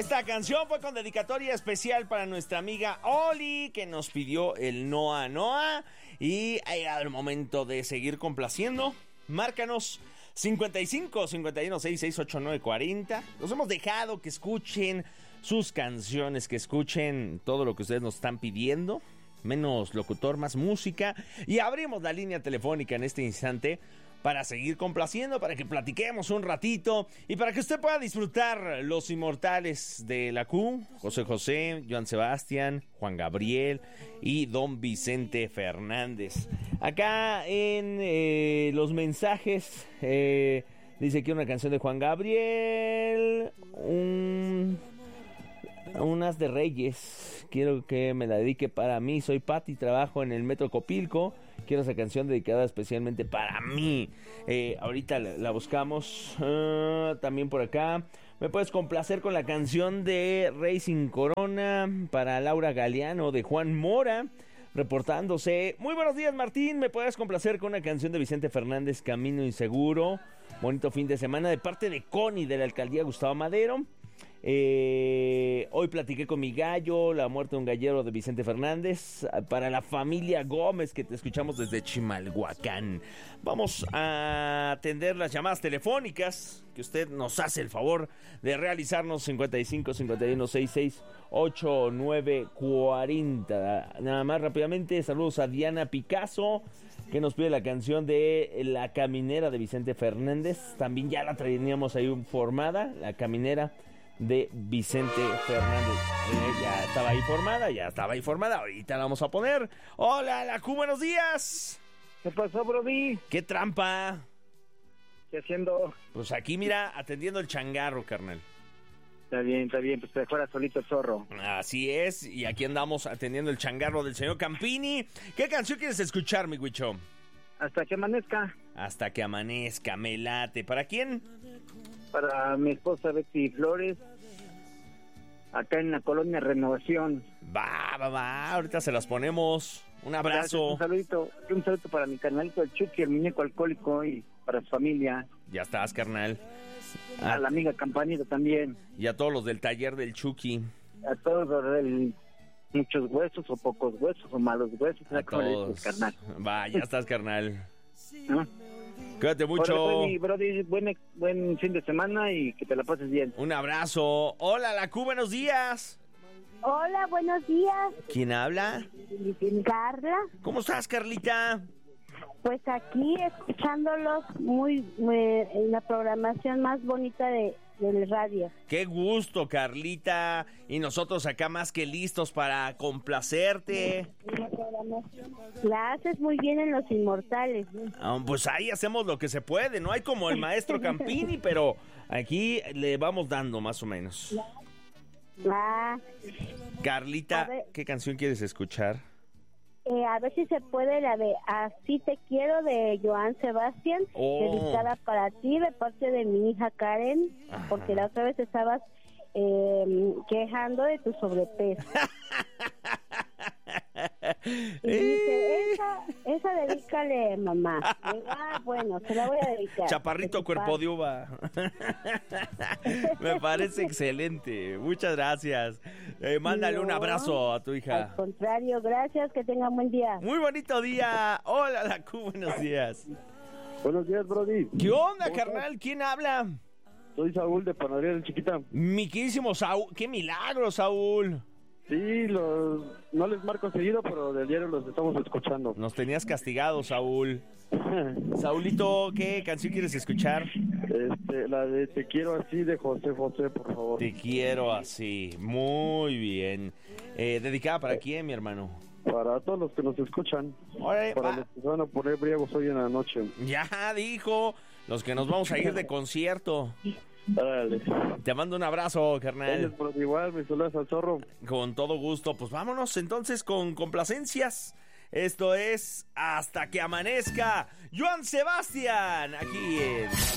Esta canción fue con dedicatoria especial para nuestra amiga Oli, que nos pidió el Noa Noa. Y ha llegado el momento de seguir complaciendo. Márcanos 55 51 66 89 40. Nos hemos dejado que escuchen sus canciones, que escuchen todo lo que ustedes nos están pidiendo. Menos locutor, más música. Y abrimos la línea telefónica en este instante para seguir complaciendo, para que platiquemos un ratito y para que usted pueda disfrutar los inmortales de la Q: José José, Joan Sebastián, Juan Gabriel y Don Vicente Fernández. Acá en los mensajes dice que una canción de Juan Gabriel, unas de Reyes, quiero que me la dedique para mí, soy Pati, trabajo en el Metro Copilco. Quiero esa canción dedicada especialmente para mí. Ahorita la buscamos. También por acá. Me puedes complacer con la canción de Racing Corona para Laura Galeano de Juan Mora, reportándose. Muy buenos días, Martín. Me puedes complacer con una canción de Vicente Fernández, Camino Inseguro. Bonito fin de semana de parte de Connie de la alcaldía Gustavo Madero. Hoy platiqué con mi gallo, la muerte de un gallero de Vicente Fernández. Para la familia Gómez, que te escuchamos desde Chimalhuacán. Vamos a atender las llamadas telefónicas que usted nos hace el favor de realizarnos. 55 51 66 89 40. Nada más rápidamente, saludos a Diana Picasso, que nos pide la canción de La Caminera de Vicente Fernández. También ya la teníamos ahí formada, La Caminera de Vicente Fernández. Ya estaba ahí formada, ahorita la vamos a poner. Hola, la Q, buenos días. ¿Qué pasó, Brody? ¿Qué trampa? ¿Qué haciendo? Pues aquí, mira, atendiendo el changarro, carnal. Está bien, pues te fuera solito el zorro. Así es, y aquí andamos atendiendo el changarro del señor Campini. ¿Qué canción quieres escuchar, mi Huicho? Hasta que amanezca. Hasta que amanezca, me late. ¿Para quién? Para mi esposa Betty Flores, acá en la colonia Renovación. Va, ahorita se las ponemos. Un abrazo. Gracias, un saludo para mi carnalito el Chucky, el muñeco alcohólico, y para su familia. Ya estás, carnal. A la amiga Campanita también. Y a todos los del taller del Chucky. A todos los muchos huesos o pocos huesos o malos huesos. A todos. Carnal. Va, ya estás, carnal. ¿No? Cuídate mucho. Brody, buen fin de semana y que te la pases bien. Un abrazo. Hola, la Q, buenos días. Hola, buenos días. ¿Quién habla? Carla. ¿Cómo estás, Carlita? Pues aquí escuchándolos en la programación más bonita del radio. Qué gusto, Carlita. Y nosotros acá más que listos para complacerte. La programación la haces muy bien en Los Inmortales. Pues ahí hacemos lo que se puede. No hay como el maestro Campini, pero aquí le vamos dando más o menos. Carlita, ¿qué canción quieres escuchar? A ver si se puede la de Así te quiero de Joan Sebastián, dedicada para ti de parte de mi hija Karen. Ajá. Porque la otra vez estabas quejando de tu sobrepeso. Y dice, esa dedícale, mamá. Bueno, se la voy a dedicar. Chaparrito cuerpo de uva. Me parece excelente. Muchas gracias. Mándale un abrazo a tu hija. Al contrario, gracias, que tengan buen día. Muy bonito día. Hola, la Q, buenos días. Buenos días, Brody. ¿Qué onda, carnal? ¿Quién habla? Soy Saúl de Panadería del Chiquita. Mi queridísimo Saúl. ¡Qué milagro, Saúl! Sí, no les marco seguido, pero del diario los estamos escuchando. Nos tenías castigado, Saúl. Saúlito, ¿qué canción quieres escuchar? La de Te quiero así de José José, por favor. Te quiero así, muy bien. ¿Dedicada para quién, mi hermano? Para todos los que nos escuchan. Para los que se van a poner briagos hoy en la noche. Ya dijo, los que nos vamos a ir de concierto. Dale. Te mando un abrazo, carnal. Igual, me saludas al zorro. Con todo gusto. Pues vámonos entonces con complacencias. Esto es Hasta que amanezca. Joan Sebastián, aquí en